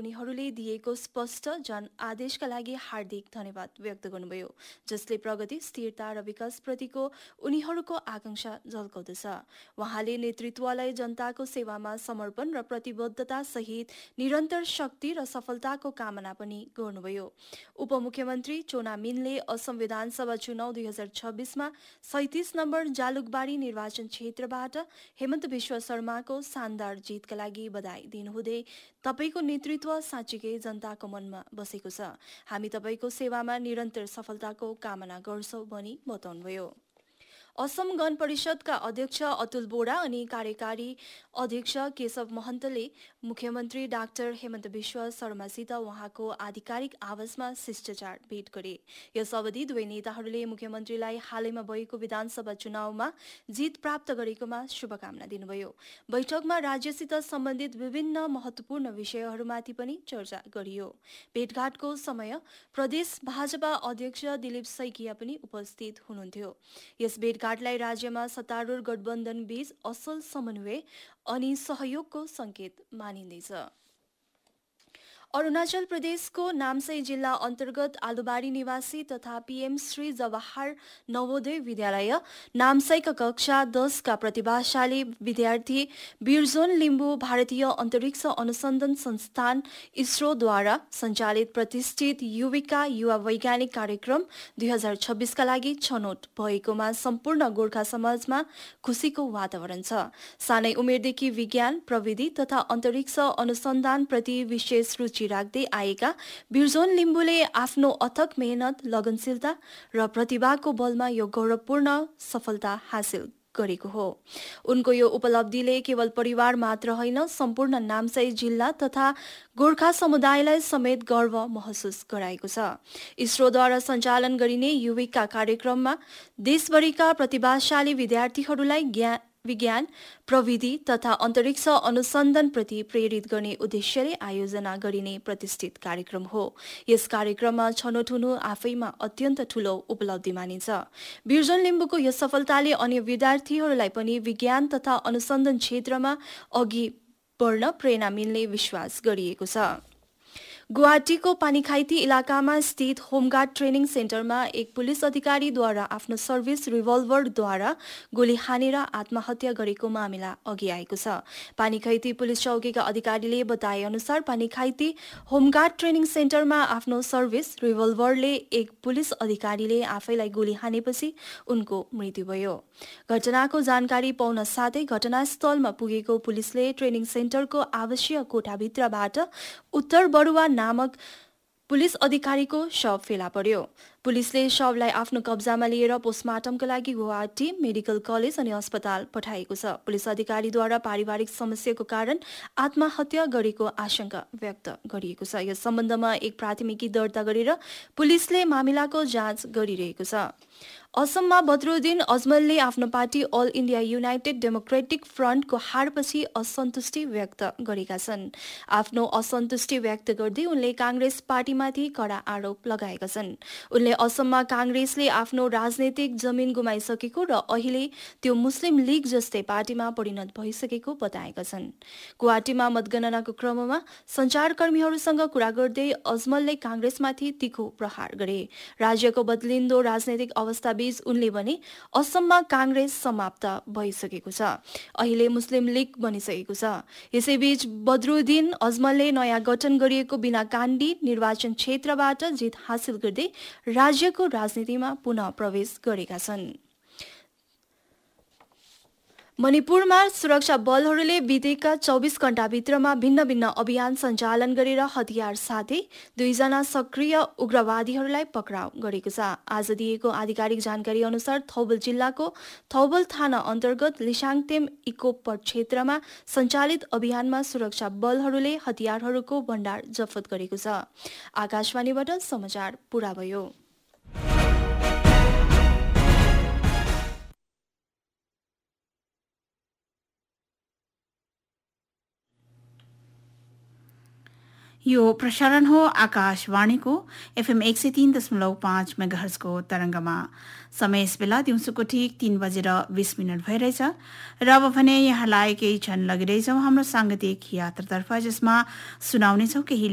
उनीहरूले दिएको स्पष्ट जन आदेशका लागि हार्दिक धन्यवाद व्यक्त गर्नुभयो, जसले प्रगति, स्थिरता र विकासप्रतिको उनीहरूको आकांक्षा झल्काउँदछ। उहाँले नेतृत्वलाई जनताको सेवामा समर्पण र प्रतिबद्धता सहित निरन्तर शक्ति र सफलताको कामना पनि गर्नुभयो। उपमुख्यमन्त्री चोना मिनले असम विधानसभा चुनाव 2026मा 37 नम्बर जालुकबारी निर्वाचन क्षेत्रबाट हेमन्त विश्व शर्माको शानदार जितका लागि बधाई दिनुहुँदै तपाईको नेतृत्व साँच्चीकै जनताको मनमा बसेको छ। हामी तपाईको सेवामा निरन्तर सफलताको कामना गर्छौं भनी बताउनुभयो। असम गण परिषदका अध्यक्ष अतुल बोरा अनि कार्यकारी अध्यक्ष केशव महन्तले मुख्यमन्त्री डाक्टर हेमन्त विश्व शर्मासित उहाँको आधिकारिक आवासमा शिष्टाचार भेट गरे। यस अवधि दुवै नेताहरूले मुख्यमन्त्रीलाई हालैमा भएको विधानसभा चुनावमा जित प्राप्त गरेकोमा शुभकामना दिनुभयो। बैठकमा राज्यसित सम्बन्धित विभिन्न महत्वपूर्ण विषयहरूमाथि पनि चर्चा गरियो। भेटघाटको समय प्रदेश भाजपा अध्यक्ष दिलीप सैकिया पनि उपस्थित हुनुहुन्थ्यो। यस भेटघाटलाई राज्यमा सत्तारूढ गठबन्धन बीच असल समन्वय अनि सहयोगको संकेत मानिँदैछ। अरुणाचल प्रदेशको नामसाई जिल्ला अन्तर्गत आलुबारी निवासी तथा पीएम श्री जवाहर नवोदय विद्यालय नामसाईका कक्षा 10 का प्रतिभाशाली विद्यार्थी बिरजोन लिम्बू भारतीय अन्तरिक्ष अनुसन्धान संस्थान इसरोद्वारा सञ्चालित प्रतिष्ठित युविका युवा वैज्ञानिक कार्यक्रम 2026 का लागि छनौट भएकोमा सम्पूर्ण गोर्खा समाजमा खुशीको वातावरण छ। सानै उमेरदेखि विज्ञान, प्रविधि तथा अन्तरिक्ष अनुसन्धान प्रति विशेष रुचि राख्दै आएका बिरजोन लिम्बूले आफ्नो अथक मेहनत, लगनशीलता र प्रतिभाको बलमा यो गौरवपूर्ण सफलता हासिल गरेको हो। उनको यो उपलब्धिले केवल परिवार मात्र होइन, सम्पूर्ण नामसाई जिल्ला तथा गोर्खा समुदायलाई समेत गर्व महसुस गराएको छ। इसरोद्वारा सञ्चालन गरिने युविका कार्यक्रममा देशभरिका प्रतिभाशाली विद्यार्थीहरूलाई विज्ञान, प्रविधि तथा अन्तरिक्ष अनुसन्धान प्रति प्रेरित गर्ने उद्देश्यले आयोजना गरिने प्रतिष्ठित कार्यक्रम हो। यस कार्यक्रममा छनौट हुनु आफैमा अत्यन्त ठूलो उपलब्धि मानिन्छ। बिरजोन लिम्बूको यस सफलताले अन्य विद्यार्थीहरूलाई पनि विज्ञान तथा अनुसन्धान क्षेत्रमा अघि बढ्न प्रेरणा मिल्ने विश्वास गरिएको छ। गुवाहाटीको पानीखाइती इलाकामा स्थित होमगार्ड ट्रेनिङ सेन्टरमा एक पुलिस अधिकारीद्वारा आफ्नो सर्भिस रिभल्भरद्वारा गोली हानेर आत्महत्या गरेको मामिला अघि आएको छ। पानीखाइती पुलिस चौकीका अधिकारीले बताए अनुसार पानीखाइती होमगार्ड ट्रेनिङ सेन्टरमा आफ्नो सर्भिस रिभल्भरले एक पुलिस अधिकारीले आफैलाई गोली हानेपछि उनको मृत्यु भयो। घटनाको जानकारी पाउन साथै घटनास्थलमा पुगेको पुलिसले ट्रेनिङ सेन्टरको आवासीय कोठाभित्रबाट उत्तर बरुवा नामक पुलिस अधिकारीको शव फेला पर्यो। पुलिसले शवलाई आफ्नो कब्जामा लिएर पोस्टमार्टमका लागि गुवाहाटी मेडिकल कलेज अनि अस्पताल पठाएको छ। पुलिस अधिकारीद्वारा पारिवारिक समस्याको कारण आत्महत्या गरेको आशंका व्यक्त गरिएको छ। यस सम्बन्धमा एक प्राथमिकी दर्ता गरेर पुलिसले मामिलाको जाँच गरिरहेको छ। असममा बदरुद्दिन अजमलले आफ्नो party all India United democratic फ्रन्टको हारपछि असन्तुष्टि व्यक्त गरेका छन्। आफ्नो असन्तुष्टि व्यक्त गर्दै उनले कांग्रेस पार्टीमाथि कडा आरोप लगाएका छन्। उनले असममा कांग्रेसले आफ्नो राजनैतिक जमिन गुमाइसकेको र अहिले त्यो मुस्लिम लीग जस्तै पार्टीमा परिणत भइसकेको बताएका छन्। गुवाहाटीमा मतगणनाको क्रममा सञ्चारकर्मीहरूसँग कुरा गर्दै अजमलले कांग्रेसमाथि तीखो प्रहार गरे। राज्यको बदलिँदो राजनैतिक अवस्थाबीच उनले भने असममा कांग्रेस समाप्त भइसकेको छ, अहिले मुस्लिम लीग बनिसकेको छ। यसैबीच बदरुद्दिन अजमलले नयाँ गठन गरिएको बिनाकाण्डी निर्वाचन क्षेत्रबाट जित हासिल गर्दै राज्यको राजनीतिमा पुनः प्रवेश गरेका छन्। मणिपुरमा सुरक्षा बलहरूले बितेका 24 घण्टाभित्रमा भिन्न भिन्न अभियान सञ्चालन गरेर हतियार साथै 2 जना सक्रिय उग्रवादीहरूलाई पक्राउ गरेको छ। आज दिएको आधिकारिक जानकारी अनुसार थौबल जिल्लाको थौबल थाना अन्तर्गत लिसाङतेम इकोपट क्षेत्रमा सञ्चालित अभियानमा सुरक्षा बलहरूले हतियारहरूको भण्डार जफत गरेको छ। आकाशवाणीबाट समाचार पूरा भयो। यो प्रसारण हो आकाशवाणीको FM 103.5 मेगाहर्जको तरङ्गमा। समय यस बेला दिउँसोको ठिक 3:20 भइरहेछ र अब भने यहाँलाई केही क्षण लगिरहेछौँ हाम्रो साङ्गीतिक यात्रातर्फ, जसमा सुनाउनेछौँ केही